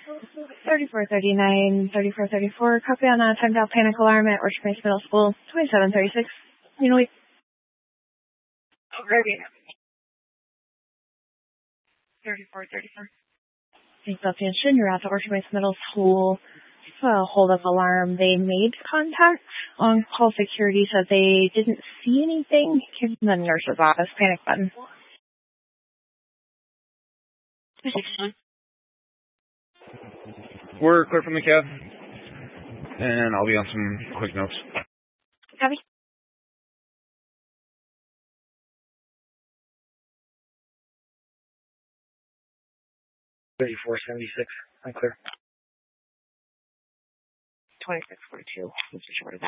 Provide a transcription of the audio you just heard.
3439, 3434, copy on a timed out panic alarm at Orchard Place Middle School, 2736. You know, 3434. Thanks, attention. You're at the Orchard Place Middle School hold up alarm. They made contact. On-call security said they didn't see anything. Came from the nurse's office. Panic button. We're clear from the cab, and I'll be on some quick notes. Copy. 3476. I'm clear. 2642.